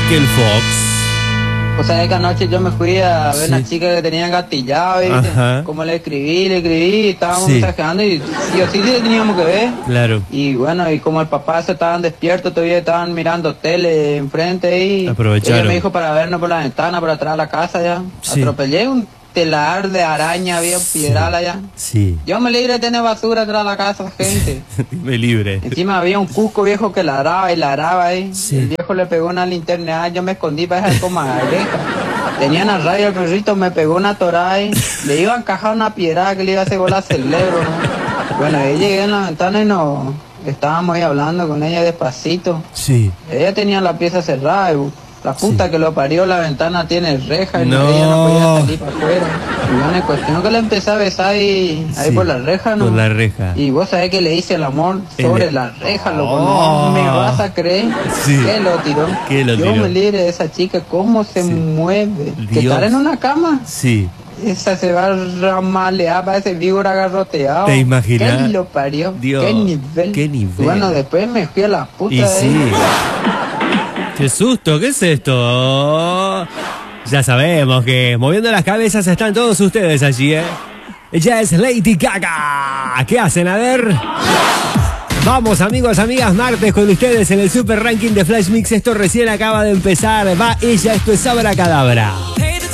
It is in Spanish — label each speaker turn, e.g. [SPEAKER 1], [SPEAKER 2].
[SPEAKER 1] Michael Fox.
[SPEAKER 2] O sea, que anoche yo me fui a ver
[SPEAKER 1] Sí.
[SPEAKER 2] una chica que tenía engatillado, ¿viste?
[SPEAKER 1] Ajá.
[SPEAKER 2] Como le escribí, estábamos
[SPEAKER 1] Sí.
[SPEAKER 2] mensajeando y sí o sí le teníamos que ver.
[SPEAKER 1] Claro.
[SPEAKER 2] Y bueno, y como el papá se estaban despiertos, todavía estaban mirando tele enfrente y
[SPEAKER 1] Aprovecharon.
[SPEAKER 2] ella me dijo para vernos por la ventana, por atrás de la casa ya.
[SPEAKER 1] Sí.
[SPEAKER 2] Atropellé un telar de araña, había un piedral allá.
[SPEAKER 1] Sí.
[SPEAKER 2] Yo me libre de tener basura atrás de la casa, gente.
[SPEAKER 1] Dime libre.
[SPEAKER 2] Encima había un cusco viejo que ladraba ahí.
[SPEAKER 1] Sí.
[SPEAKER 2] El viejo le pegó una linterna, yo me escondí para dejar como areja. Tenían a radio el perrito, me pegó una torada ahí. Le iba a encajar una piedra que le iba a hacer bola al cerebro, ¿no? Bueno, ahí llegué en la ventana y no estábamos ahí hablando con ella despacito.
[SPEAKER 1] Sí.
[SPEAKER 2] Ella tenía la pieza cerrada, y la puta que lo parió, la ventana tiene reja y
[SPEAKER 1] No.
[SPEAKER 2] ella no podía salir para afuera. Y bueno, es cuestión que le empecé a besar ahí
[SPEAKER 1] Sí,
[SPEAKER 2] por la reja, ¿no?
[SPEAKER 1] por la reja.
[SPEAKER 2] Y vos sabés que le hice el amor sobre
[SPEAKER 1] El-
[SPEAKER 2] la reja, loco.
[SPEAKER 1] Oh.
[SPEAKER 2] No me vas a creer.
[SPEAKER 1] Sí.
[SPEAKER 2] ¿Qué lo tiró?
[SPEAKER 1] ¿Qué lo
[SPEAKER 2] Yo
[SPEAKER 1] tiró?
[SPEAKER 2] me libre de esa chica, cómo se mueve. Que
[SPEAKER 1] Dios.
[SPEAKER 2] estar en una cama.
[SPEAKER 1] Sí.
[SPEAKER 2] Esa se va a ramalear, va ese víbora agarroteado.
[SPEAKER 1] ¿Te imaginas?
[SPEAKER 2] ¿Qué lo parió?
[SPEAKER 1] Dios,
[SPEAKER 2] ¿Qué nivel?
[SPEAKER 1] qué nivel.
[SPEAKER 2] Y bueno, después me fui a la puta
[SPEAKER 1] Y
[SPEAKER 2] de
[SPEAKER 1] sí. ¡Qué susto! ¿Qué es esto? Ya sabemos que moviendo las cabezas están todos ustedes allí, ¿eh? Ella es Lady Gaga. ¿Qué hacen? A ver. Vamos, amigos, amigas, martes con ustedes en el Super Ranking de Flash Mix. Esto recién acaba de empezar. Va ella, esto es Abracadabra.